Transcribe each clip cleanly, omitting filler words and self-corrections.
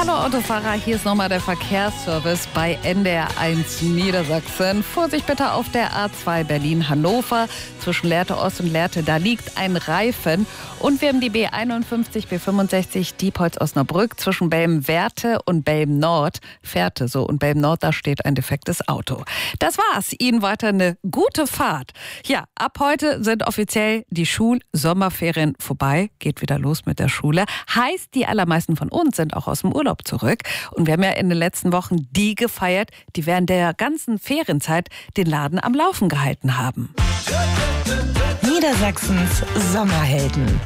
Hallo Autofahrer, hier ist nochmal der Verkehrsservice bei NDR1 Niedersachsen. Vorsicht bitte auf der A2 Berlin-Hannover zwischen Lehrte Ost und Lehrte. Da liegt ein Reifen. Und wir haben die B51, B65 Diepholz-Osnabrück zwischen Belm-Werte und Belm-Nord. Fährte so und Belm-Nord, da steht ein defektes Auto. Das war's. Ihnen weiter eine gute Fahrt. Ja, ab heute sind offiziell die Schul-Sommerferien vorbei. Geht wieder los mit der Schule. Heißt, die allermeisten von uns sind auch aus dem Urlaub zurück. Und wir haben ja in den letzten Wochen die gefeiert, die während der ganzen Ferienzeit den Laden am Laufen gehalten haben. Niedersachsens Sommerhelden.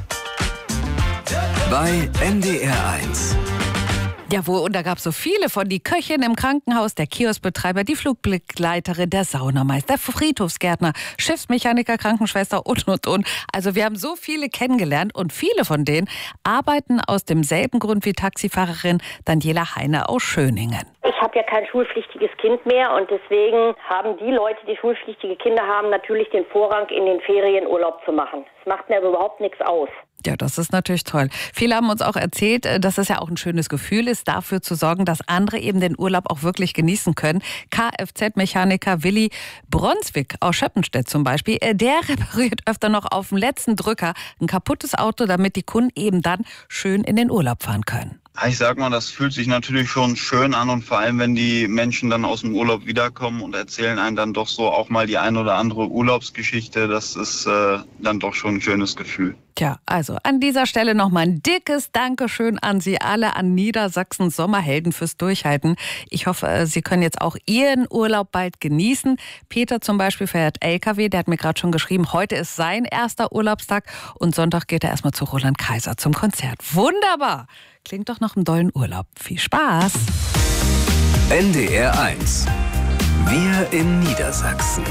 Bei NDR1. Jawohl, und da gab es so viele von. Die Köchin im Krankenhaus, der Kioskbetreiber, die Flugbegleiterin, der Saunameister, Friedhofsgärtner, Schiffsmechaniker, Krankenschwester und. Also wir haben so viele kennengelernt und viele von denen arbeiten aus demselben Grund wie Taxifahrerin Daniela Heine aus Schöningen. Ich habe ja kein schulpflichtiges Kind mehr und deswegen haben die Leute, die schulpflichtige Kinder haben, natürlich den Vorrang, in den Ferien Urlaub zu machen. Das macht mir aber überhaupt nichts aus. Ja, das ist natürlich toll. Viele haben uns auch erzählt, dass es ja auch ein schönes Gefühl ist, dafür zu sorgen, dass andere eben den Urlaub auch wirklich genießen können. Kfz-Mechaniker Willi Bronswick aus Schöppenstedt zum Beispiel, der repariert öfter noch auf dem letzten Drücker ein kaputtes Auto, damit die Kunden eben dann schön in den Urlaub fahren können. Ich sag mal, das fühlt sich natürlich schon schön an und vor allem, wenn die Menschen dann aus dem Urlaub wiederkommen und erzählen einem dann doch so auch mal die ein oder andere Urlaubsgeschichte, das ist dann doch schon ein schönes Gefühl. Tja, also an dieser Stelle nochmal ein dickes Dankeschön an Sie alle, an Niedersachsens Sommerhelden fürs Durchhalten. Ich hoffe, Sie können jetzt auch Ihren Urlaub bald genießen. Peter zum Beispiel fährt LKW, der hat mir gerade schon geschrieben, heute ist sein erster Urlaubstag und Sonntag geht er erstmal zu Roland Kaiser zum Konzert. Wunderbar! Klingt doch nach einem dollen Urlaub. Viel Spaß! NDR1. Wir in Niedersachsen.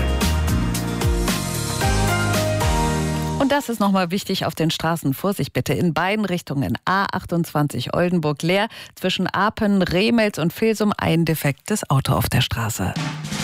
Und das ist nochmal wichtig auf den Straßen. Vorsicht bitte in beiden Richtungen. A28 Oldenburg leer. Zwischen Apen, Remels und Vilsum ein defektes Auto auf der Straße.